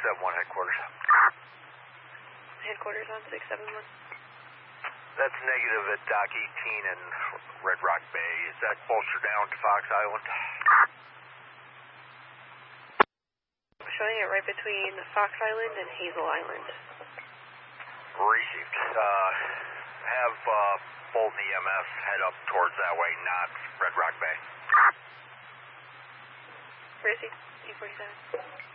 671 headquarters. Headquarters on 671. That's negative at Dock 18 and Red Rock Bay. Is that closer down to Fox Island? Showing it right between Fox Island and Hazel Island. Received. Have Bolton EMS head up towards that way, not Red Rock Bay. Received. E47.